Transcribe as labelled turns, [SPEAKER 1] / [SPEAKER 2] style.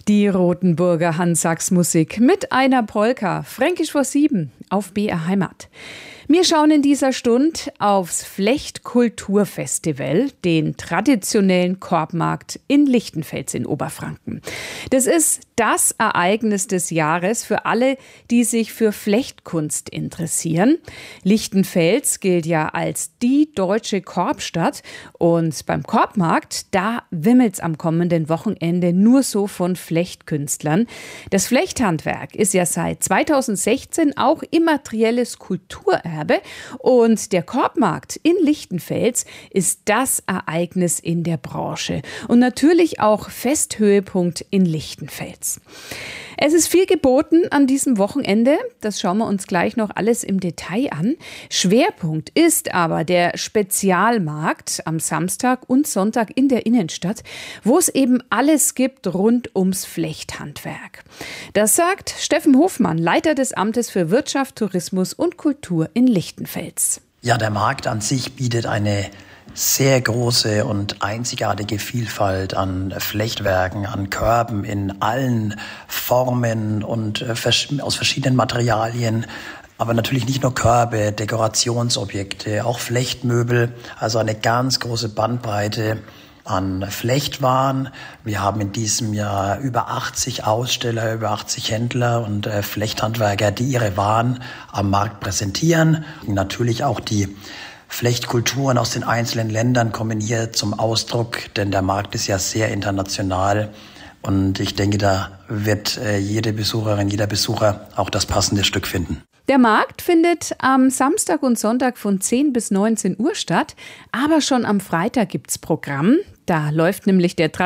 [SPEAKER 1] Die Rothenburger Hansachsmusik mit einer Polka, Fränkisch vor 7 auf BR Heimat. Wir schauen in dieser Stunde aufs Flechtkulturfestival, den traditionellen Korbmarkt in Lichtenfels in Oberfranken. Das ist das Ereignis des Jahres für alle, die sich für Flechtkunst interessieren. Lichtenfels gilt ja als die deutsche Korbstadt und beim Korbmarkt, da wimmelt's am kommenden Wochenende nur so von Flechtkünstlern. Das Flechthandwerk ist ja seit 2016 auch immaterielles Kulturerbe und der Korbmarkt in Lichtenfels ist das Ereignis in der Branche und natürlich auch Festhöhepunkt in Lichtenfels. Es ist viel geboten an diesem Wochenende, das schauen wir uns gleich noch alles im Detail an. Schwerpunkt ist aber der Spezialmarkt am Samstag und Sonntag in der Innenstadt, wo es eben alles gibt rund ums Flechthandwerk. Das sagt Steffen Hofmann, Leiter des Amtes für Wirtschaft, Tourismus und Kultur in Lichtenfels.
[SPEAKER 2] Ja, der Markt an sich bietet eine sehr große und einzigartige Vielfalt an Flechtwerken, an Körben in allen Formen und aus verschiedenen Materialien. Aber natürlich nicht nur Körbe, Dekorationsobjekte, auch Flechtmöbel, also eine ganz große Bandbreite an Flechtwaren. Wir haben in diesem Jahr über 80 Aussteller, über 80 Händler und Flechthandwerker, die ihre Waren am Markt präsentieren. Natürlich auch die Flechtkulturen aus den einzelnen Ländern kommen hier zum Ausdruck, denn der Markt ist ja sehr international. Und ich denke, da wird jede Besucherin, jeder Besucher auch das passende Stück finden.
[SPEAKER 1] Der Markt findet am Samstag und Sonntag von 10 bis 19 Uhr statt, aber schon am Freitag gibt's Programm. Da läuft nämlich der